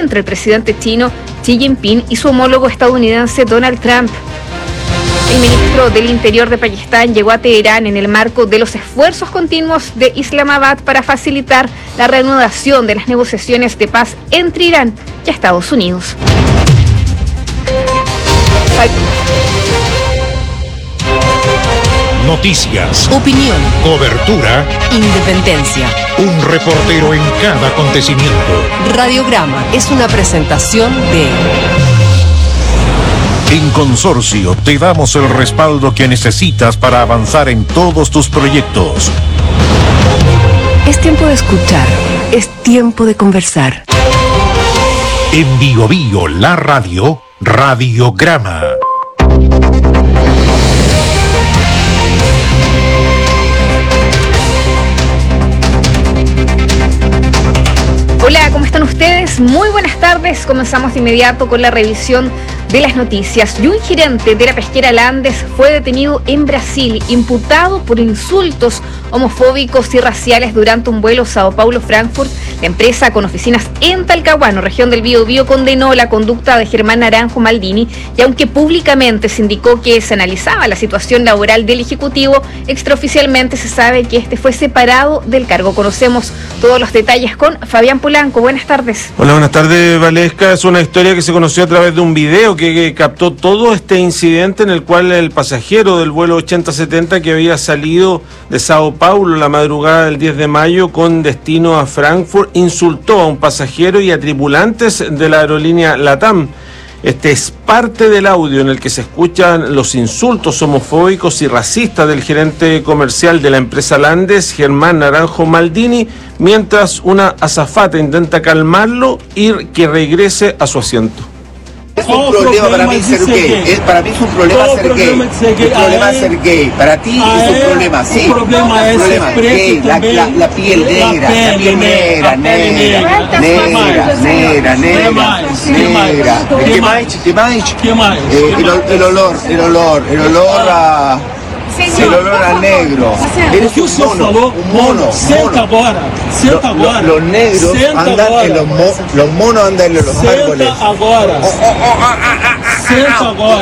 entre el presidente chino Xi Jinping y su homólogo estadounidense Donald Trump. El ministro del Interior de Pakistán llegó a Teherán en el marco de los esfuerzos continuos de Islamabad para facilitar la reanudación de las negociaciones de paz entre Irán y Estados Unidos. Noticias, opinión, cobertura, independencia. Un reportero en cada acontecimiento. Radiograma es una presentación de... En Consorcio te damos el respaldo que necesitas para avanzar en todos tus proyectos. Es tiempo de escuchar, es tiempo de conversar. En Bio Bio, la radio, Radiograma. Hola, ¿cómo están ustedes? Muy buenas tardes. Comenzamos de inmediato con la revisión de las noticias. Y un gerente de la pesquera Landes fue detenido en Brasil, imputado por insultos homofóbicos y raciales durante un vuelo Sao Paulo-Frankfurt. La empresa, con oficinas en Talcahuano, región del Biobío, condenó la conducta de Germán Naranjo Maldini, y aunque públicamente se indicó que se analizaba la situación laboral del ejecutivo, extraoficialmente se sabe que este fue separado del cargo. Conocemos todos los detalles con Fabián Polanco. Buenas tardes. Hola, buenas tardes, Valesca. Es una historia que se conoció a través de un video que captó todo este incidente, en el cual el pasajero del vuelo 8070 que había salido de Sao Paulo la madrugada del 10 de mayo con destino a Frankfurt insultó a un pasajero y a tripulantes de la aerolínea LATAM. Este es parte del audio en el que se escuchan los insultos homofóbicos y racistas del gerente comercial de la empresa Landes, Germán Naranjo Maldini, mientras una azafata intenta calmarlo y que regrese a su asiento. Es un problema para mí ser gay. Para mí es un problema ser gay. Un problema ser gay. Para ti es un problema, sí. Un problema es gay. La piel negra, la piel negra. ¿Qué más? El olor a... El olor a negro. Eres un mono. Senta agora. Los negros andan en los monos andan en los árboles. Senta agora.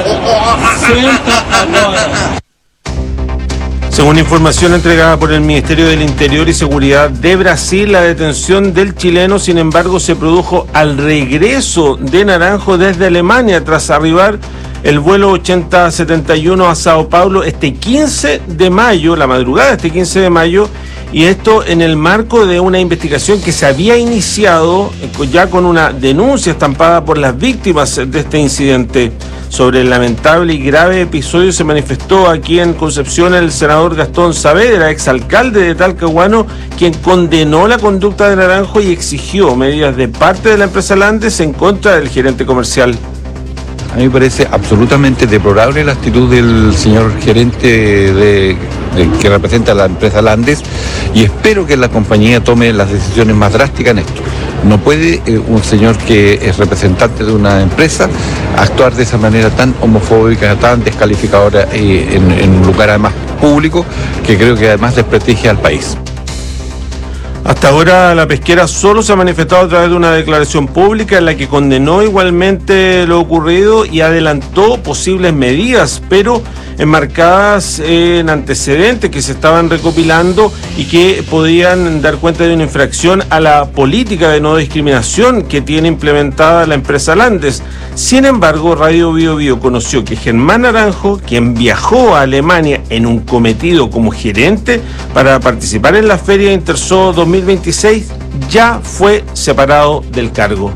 Según información entregada por el Ministerio del Interior y Seguridad de Brasil, la detención del chileno, sin embargo, se produjo al regreso de Naranjo desde Alemania, tras arribar el vuelo 8071 a Sao Paulo este 15 de mayo, la madrugada de este 15 de mayo, y esto en el marco de una investigación que se había iniciado ya con una denuncia estampada por las víctimas de este incidente. Sobre el lamentable y grave episodio se manifestó aquí en Concepción el senador Gastón Saavedra, exalcalde de Talcahuano, quien condenó la conducta de Naranjo y exigió medidas de parte de la empresa Landes en contra del gerente comercial. A mí me parece absolutamente deplorable la actitud del señor gerente que representa a la empresa Landes, y espero que la compañía tome las decisiones más drásticas en esto. No puede un señor que es representante de una empresa actuar de esa manera tan homofóbica, tan descalificadora en un lugar además público, que creo que además desprestigia al país. Hasta ahora la pesquera solo se ha manifestado a través de una declaración pública en la que condenó igualmente lo ocurrido y adelantó posibles medidas, pero enmarcadas en antecedentes que se estaban recopilando y que podían dar cuenta de una infracción a la política de no discriminación que tiene implementada la empresa Landes. Sin embargo, Radio Bio Bio conoció que Germán Naranjo, quien viajó a Alemania en un cometido como gerente para participar en la Feria Interso 2026, ya fue separado del cargo.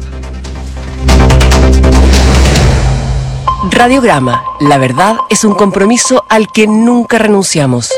Radiograma, la verdad es un compromiso al que nunca renunciamos.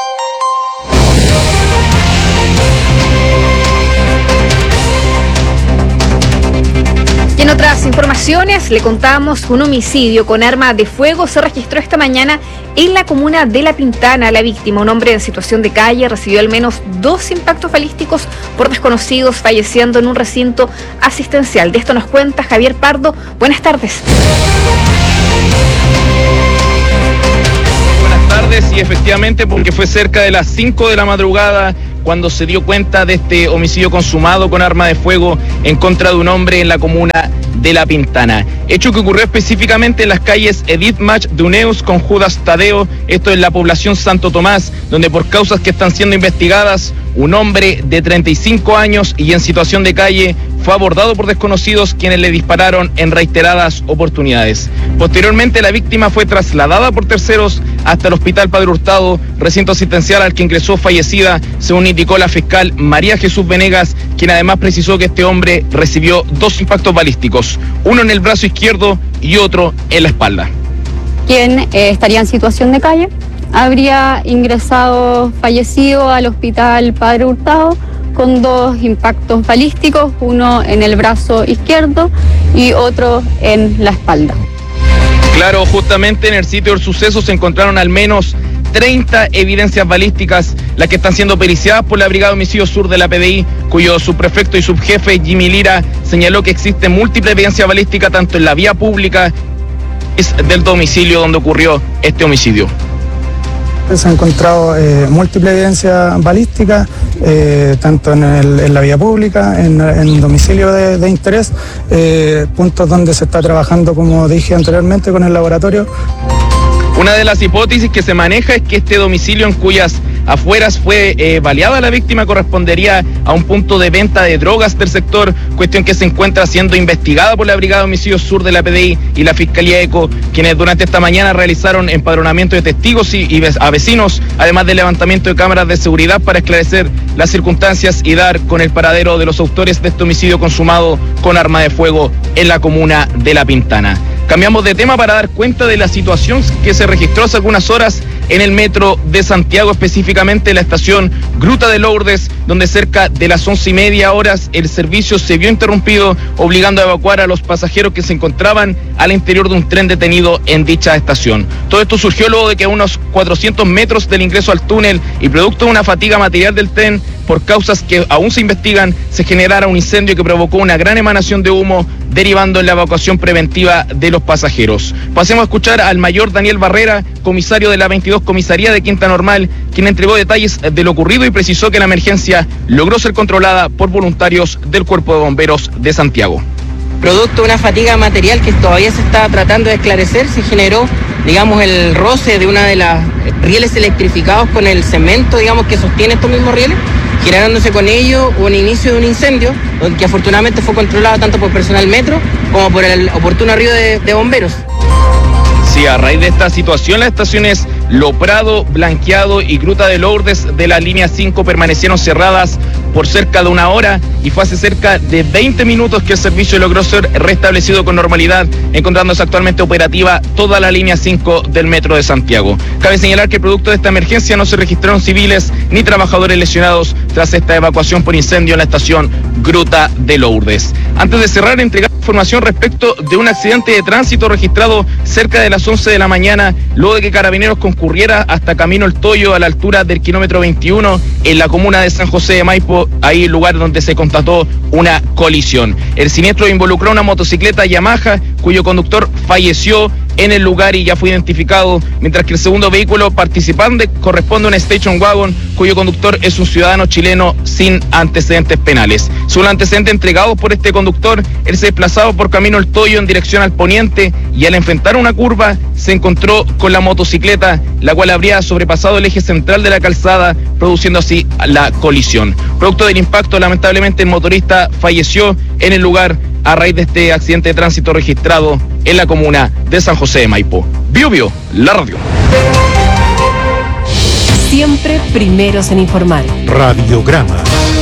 Y en otras informaciones le contamos que un homicidio con arma de fuego se registró esta mañana en la comuna de La Pintana. La víctima, un hombre en situación de calle, recibió al menos 2 impactos balísticos por desconocidos, falleciendo en un recinto asistencial. De esto nos cuenta Javier Pardo. Buenas tardes. Buenas tardes. tardes, y efectivamente porque fue cerca de las 5 de la madrugada cuando se dio cuenta de este homicidio consumado con arma de fuego en contra de un hombre en la comuna de La Pintana. Hecho que ocurrió específicamente en las calles Edith Mach de Uneus con Judas Tadeo, esto en la población Santo Tomás, donde por causas que están siendo investigadas, un hombre de 35 años y en situación de calle fue abordado por desconocidos quienes le dispararon en reiteradas oportunidades. Posteriormente, la víctima fue trasladada por terceros hasta el Hospital Padre Hurtado, recinto asistencial al que ingresó fallecida, según indicó la fiscal María Jesús Venegas, quien además precisó que este hombre recibió 2 impactos balísticos, uno en el brazo izquierdo y otro en la espalda. Quien estaría en situación de calle habría ingresado fallecido al Hospital Padre Hurtado con 2 impactos balísticos, uno en el brazo izquierdo y otro en la espalda. Claro, justamente en el sitio del suceso se encontraron al menos 30 evidencias balísticas, las que están siendo periciadas por la Brigada de Homicidios Sur de la PDI, cuyo subprefecto y subjefe Jimmy Lira señaló que existe múltiple evidencia balística tanto en la vía pública del domicilio donde ocurrió este homicidio. Se ha encontrado múltiple evidencia balística, tanto en la vía pública, en domicilio de interés, puntos donde se está trabajando, como dije anteriormente, con el laboratorio. Una de las hipótesis que se maneja es que este domicilio en cuyas afueras fue baleada la víctima correspondería a un punto de venta de drogas del sector, cuestión que se encuentra siendo investigada por la Brigada de Homicidios Sur de la PDI y la Fiscalía ECO, quienes durante esta mañana realizaron empadronamiento de testigos y a vecinos, además de levantamiento de cámaras de seguridad para esclarecer las circunstancias y dar con el paradero de los autores de este homicidio consumado con arma de fuego en la comuna de La Pintana. Cambiamos de tema para dar cuenta de la situación que se registró hace algunas horas en el metro de Santiago, específicamente en la estación Gruta de Lourdes, donde cerca de las 11:30 el servicio se vio interrumpido, obligando a evacuar a los pasajeros que se encontraban al interior de un tren detenido en dicha estación. Todo esto surgió luego de que a unos 400 metros del ingreso al túnel y producto de una fatiga material del tren, por causas que aún se investigan, se generara un incendio que provocó una gran emanación de humo, derivando en la evacuación preventiva de los pasajeros. Pasemos a escuchar al mayor Daniel Barrera, comisario de la 22 Comisaría de Quinta Normal, quien entregó detalles de lo ocurrido y precisó que la emergencia logró ser controlada por voluntarios del Cuerpo de Bomberos de Santiago. Producto de una fatiga material que todavía se está tratando de esclarecer, se generó, digamos, el roce de una de las rieles electrificados con el cemento, digamos, que sostiene estos mismos rieles. Generándose con ello un inicio de un incendio, que afortunadamente fue controlado tanto por personal metro como por el oportuno arribo de bomberos. Sí, a raíz de esta situación, las estaciones Lo Prado, Blanqueado y Gruta de Lourdes de la línea 5 permanecieron cerradas por cerca de 1 hora y fue hace cerca de 20 minutos que el servicio logró ser restablecido con normalidad, encontrándose actualmente operativa toda la línea 5 del metro de Santiago. Cabe señalar que producto de esta emergencia no se registraron civiles ni trabajadores lesionados tras esta evacuación por incendio en la estación Gruta de Lourdes. Antes de cerrar, entregar información respecto de un accidente de tránsito registrado cerca de las 11 de la mañana, luego de que Carabineros concurriera hasta Camino El Toyo a la altura del kilómetro 21 en la comuna de San José de Maipo, ahí el lugar donde se constató una colisión. El siniestro involucró una motocicleta Yamaha cuyo conductor falleció en el lugar y ya fue identificado, mientras que el segundo vehículo participante corresponde a un station wagon cuyo conductor es un ciudadano chileno sin antecedentes penales. Según los antecedentes entregados por este conductor, él se desplazaba por Camino El Toyo en dirección al poniente y al enfrentar una curva se encontró con la motocicleta, la cual habría sobrepasado el eje central de la calzada, produciendo así la colisión. Producto del impacto, lamentablemente el motorista falleció en el lugar a raíz de este accidente de tránsito registrado en la comuna de San José de Maipo. Biobío, la radio. Siempre primeros en informar. Radiograma.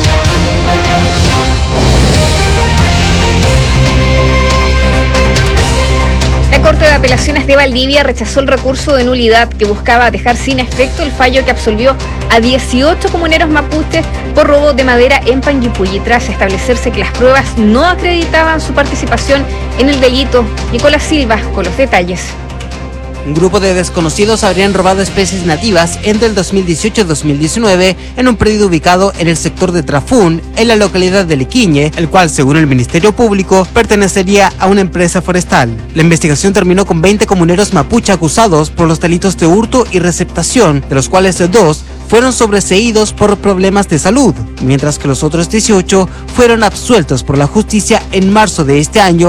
La Corte de Apelaciones de Valdivia rechazó el recurso de nulidad que buscaba dejar sin efecto el fallo que absolvió a 18 comuneros mapuches por robo de madera en Panguipulli, tras establecerse que las pruebas no acreditaban su participación en el delito. Nicolás Silva con los detalles. Un grupo de desconocidos habrían robado especies nativas entre el 2018 y 2019 en un predio ubicado en el sector de Trafún, en la localidad de Liquiñe, el cual, según el Ministerio Público, pertenecería a una empresa forestal. La investigación terminó con 20 comuneros mapuche acusados por los delitos de hurto y receptación, de los cuales 2 fueron sobreseídos por problemas de salud, mientras que los otros 18 fueron absueltos por la justicia en marzo de este año